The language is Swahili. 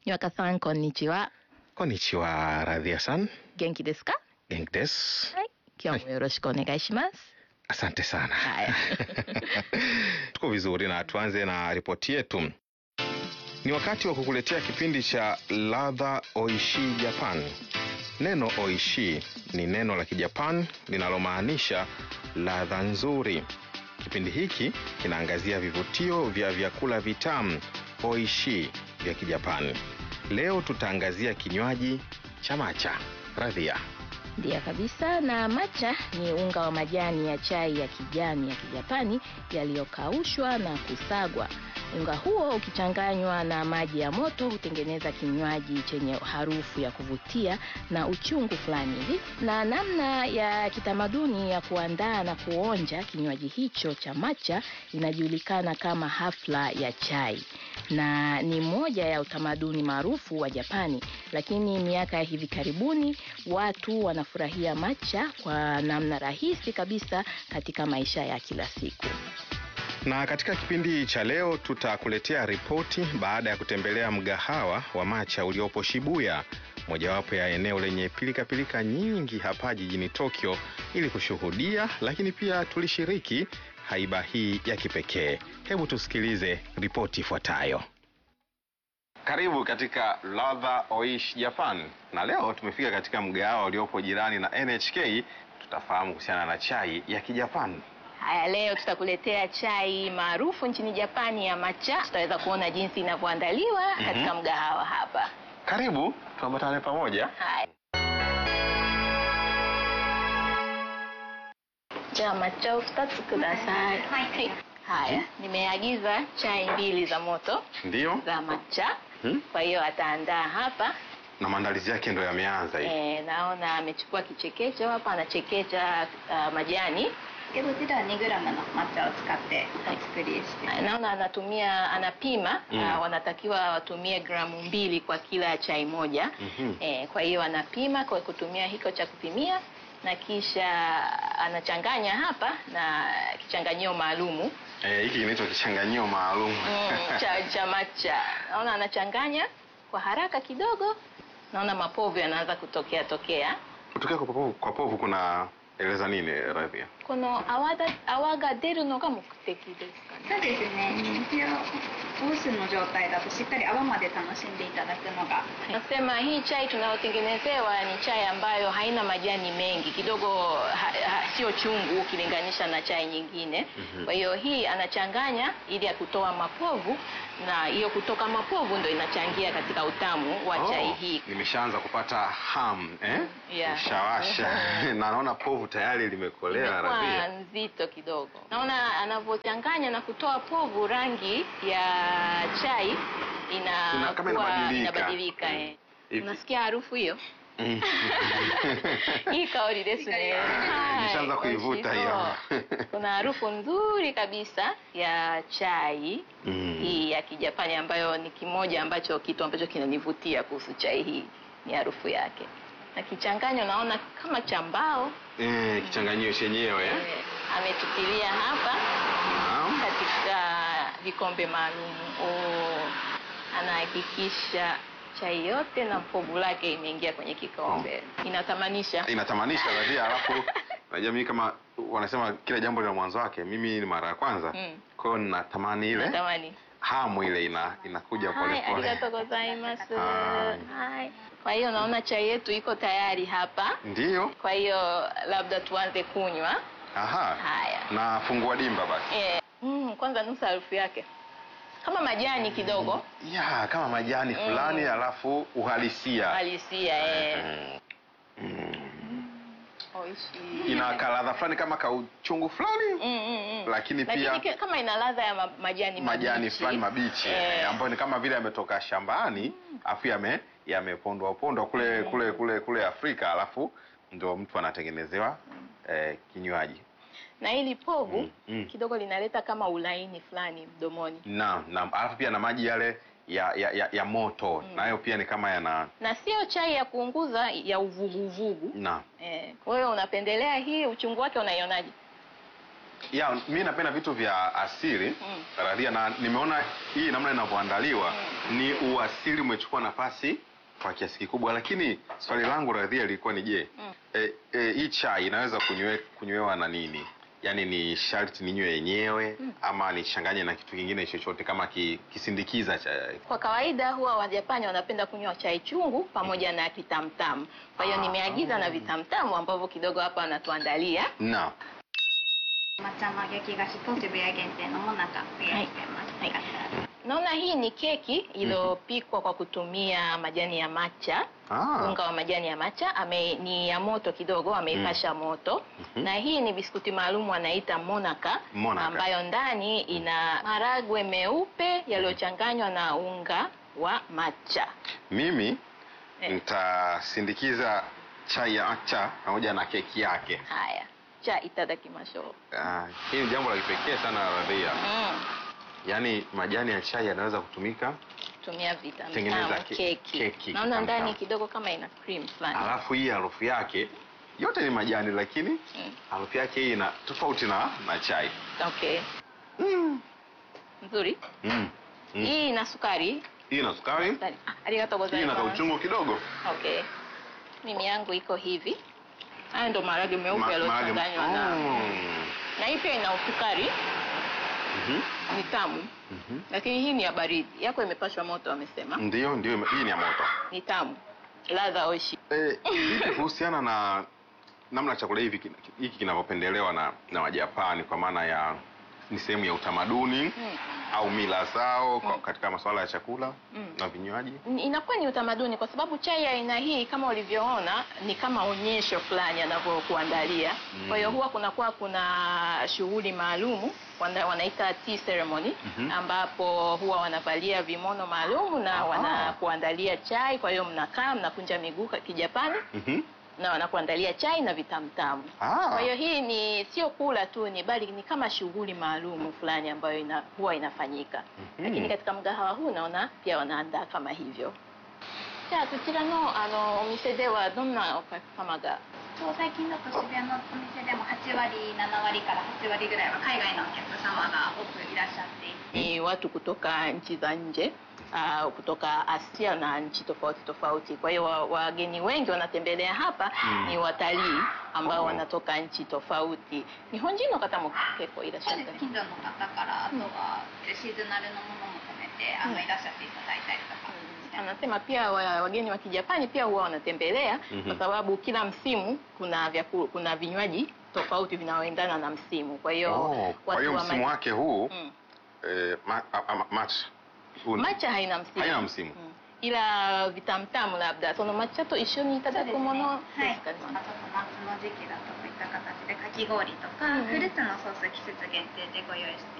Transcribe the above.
Nyoka-san, konnichiwa. Konnichiwa, Radhia-san. Genki desu ka? Genki desu. Hai. Kyou mo yoroshiku onegai shimasu. Asante sana. Haya. Tuko vizuri na tuanze na ripoti yetu. Ni wakati wa kukuletea kipindi cha Ladha Oishi Japan. Neno oishi ni neno la Kijapan linalomaanisha ladha nzuri. Kipindi hiki kinaangazia vivutio vya vyakula vitamu oishi vya Kijapani. Leo tutaangazia kinywaji cha matcha. Radhia. Ndio kabisa, na matcha ni unga wa majani ya chai ya kijani ya Kijapani yaliyokaushwa na kusagwa. Unga huo ukichanganywa na maji ya moto hutengeneza kinywaji chenye harufu ya kuvutia na uchungu fulani hivi. Na namna ya kitamaduni ya kuandaa na kuonja kinywaji hicho cha matcha inajulikana kama hafla ya chai. Na ni moja ya utamaduni maarufu wa Japani, lakini miaka ya hivi karibuni watu wanafurahia matcha kwa namna rahisi kabisa katika maisha ya kila siku. Na katika kipindi cha leo tutakuletea ripoti baada ya kutembelea mgahawa wa matcha uliopo Shibuya, mojawapo ya eneo lenye pilika nyingi hapa jijini Tokyo, ili kushuhudia lakini pia tulishiriki haiba hii ya kipekee. Hebu tusikilize ripoti ifuatayo. Karibu katika Ladha Oishi Japan. Na leo tumefika katika mgahawa uliopo jirani na NHK. Tutafahamu kuhusiana na chai ya Kijapani. Haya, leo tutakuletea chai maarufu nchini Japani ya matcha. Tutaweza kuona jinsi inavyoandaliwa katika mgahawa hapa. Karibu, tuambatane pamoja. Haya. Matcha 2つください. Hai. Haya, nimeagiza chai 2 za moto. Ndio. Za matcha. Kwa hiyo ataandaa hapa. Na maandalizi yake ndio yameanza hivi. Naona amechukua kichekecho hapa, anachekecha majani. Naona anapima, wanatakiwa watumie gramu 2 kwa kila chai moja. Kwa hiyo anapima kwa kutumia hiko cha kupimia, na kisha anachanganya hapa na kichanganyio maalumu. Hiki kinaitwa kichanganyio maalumu cha matcha. Naona anachanganya kwa haraka kidogo. Naona mapovu yanaanza kutokea. Kutokea kwa povu kuna eleza nini, Radhia? この泡が出るのが目的ですかね。 そうですね。オースの状態だとしっかり泡まで楽しんでいただくのが。 Nasema hii chai tunayotengenezewa ni chai ambayo haina majani mengi, kidogo sio chungu ukilinganisha na chai nyingine. Kwa hiyo hii anachanganya ili kutoa mapovu, na hiyo kutoka mapovu ndio inachangia katika utamu wa chai hii. Nimeshaanza kupata ham, Shawasha. Na naona povu tayari limekolea, Radhia. Nzito kidogo. Naona anavyochanganya na kutoa povu, rangi ya chai inabadilika. Unasikia harufu hiyo? Hii kaori desu ne. Nishaanza kuivuta hiyo. Kuna harufu nzuri kabisa ya chai hii ya Kijapani, ambayo ni kitu ambacho kinanivutia kuhusu chai hii ni harufu yake. Na kichanganyo naona kama cha mbao. Kichanganyio chenyewe. Ametutilia hapa katika vikombe maalum. Anahakikisha chai yote na povu lake imeingia kwenye kikombe. Inatamanisha Radhia. Alafu najua mimi kama wanasema kila jambo lina mwanzo wake. Mimi ni mara ya kwanza. Kwa hiyo natamani ile. Hamu ile inakuja pole pole. Arigatou gozaimasu. Hai. Kwa hiyo naona chai yetu iko tayari hapa. Ndio. Kwa hiyo labda tuanze kunywa. Haya. Na fungua dimba basi. Kwanza nusa harufu yake. Kama majani kidogo. Kama majani fulani, alafu uhalisia. Oishi. Ina ladha fulani kama kauchungu fulani. Lakini pia kama ina ladha ya majani fulani mabichi, ambayo ni kama vile yametoka shambani, afu yamepondwa kule Afrika, alafu ndio mtu anatengenezewa kinywaji. Na hili povu kidogo linaleta kama ulaini fulani mdomoni. Naam. Alafu pia na maji yale ya moto, nayo pia ni kama na sio chai ya kuunguza, ya uvuguvugu. Naam. Kwa hiyo unapendelea hii, uchungu wake unaionaje? Mimi napenda vitu vya asili, Radhia, na nimeona hii namna inavyoandaliwa Ni uasili umechukua nafasi kwa kiasi kikubwa, lakini swali langu Radhia lilikuwa ni je, hii chai inaweza kunywewa na nini? Yaani ni sharti ninywe yenyewe ama nichanganye na kitu kingine chochote kama kisindikiza cha? Kwa kawaida huwa Wajapani wanapenda kunywa chai chungu pamoja na kitamtamu. Kwa hiyo nimeagiza na vitamtamu ambavyo kidogo hapa wanatuandalia. Na 抹茶の焼き菓子と渋谷限定のもなかご用意してます。 Naona hii ni keki iliyopikwa kwa kutumia majani ya matcha. Unga wa majani ya matcha ni ya moto kidogo, ameipasha moto. Na hii ni biskuti maalum wanaita monaka, ambayo ndani ina maragwe meupe yaliyochanganywa na unga wa matcha. Mimi nitasindikiza chai ya matcha pamoja na keki yake. Haya, cha itadakimashou. Hii ni jambo la kipekee sana Radhia. Yaani majani ya chai yanaweza kutumika tumia vitamini tengeneza keki. Naona ndani kidogo kama ina cream fulani. Alafu hii harufu yake yote ni majani, lakini harufu yake hii ina tofauti na chai. Okay. Nzuri. Hii ina sukari. Hii ina sukari. Arigatou gozaimasu. Hii ina kauchungu kidogo. Okay. Mimi yangu iko hivi. Haya ndo maharage meupe yaliyochanganywa na hii pia ina sukari. Ni tamu. Lakini hii ni ya baridi. Yako imepashwa moto wamesema. Ndio, hii ni ya moto. Ni tamu. Ladha oishi. Vipi kuhusiana na namna chakula hiki kinavyopendelewa na Wajapani, kwa maana ya ni sehemu ya utamaduni au mila zao katika masuala ya chakula na vinywaji? Inakuwa ni utamaduni kwa sababu chai ya aina hii kama ulivyoona ni kama onyesho fulani anavyokuandalia. Kwa hiyo huwa kuna shughuli maalumu wanaita tea ceremony, ambapo huwa wanavalia vimono maalumu na wanakuandalia chai. Kwa hiyo mnakaa mnakunja miguu kijapani. Na wanakuandalia chai na vitamtamu. Kwa hiyo hii ni sio kula tu, bali ni kama shughuli maalumu fulani ambayo huwa inafanyika. Lakini katika mgahawa huu naona pia wanaandaa kama hivyo. Ja, こちらのお店ではどんなお客様が？ 最近だと渋谷のお店でも8割7割から8割ぐらいは海外のお客様が多くいらっしゃっていて、 ni watu kutoka nchi za nje, kutoka Asia na nchi tofauti tofauti. Kwa hiyo wageni wengi wanatembelea hapa ni watalii ambao wanatoka nchi tofauti. Nihonjin no kata mo kekko irashattaり? 近所の方からあとはシーズナルのものも込めていらっしゃっていただいたりとか。 Anasema pia wageni wa Kijapani pia huwa wanatembelea kwa sababu kila msimu kuna vinywaji tofauti vinaoendana na msimu. Kwa hiyo msimu wake huu matcha haina msimu. Ila vitamtamu labdaその抹茶と一緒にいただくものですかね。 夏の時期だとこういった形でかき氷とかフルーツのソース季節限定でご用意して